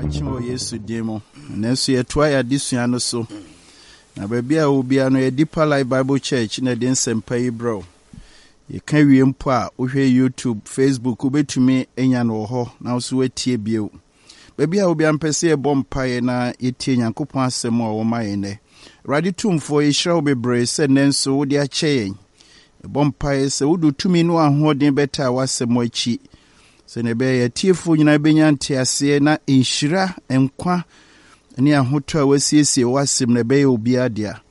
Macho Yesu demo. Nanso yɛtoa yɛ adesua no so. Na baabi a obia no yɛ Deeper Life Bible Church na de nsɛmpa yi bro. Yɛka wie mpo a wohwɛ YouTube, Facebook, wobɛtumi anya no wɔ hɔ na wo so watie bio. Baabi a obia mpɛ sɛ yɛbɔ mpaeɛ na yɛtie Nyankopɔn asɛm a wɔma yɛn nɛ. Awurade tumfoɔ yɛhyira wo bebree sɛ nnɛ nso wode akyɛ yɛn. Yɛbɔ mpaeɛ sɛ wode tumi no ahoɔden bɛtaa w'asɛm akyi. Sɛ ne bɛyɛ tiefo nyina bɛnya nteaseɛ na nhyira nkwa ne ahotɔ a wasiesie w'asɛm na bɛyɛ obiara dea.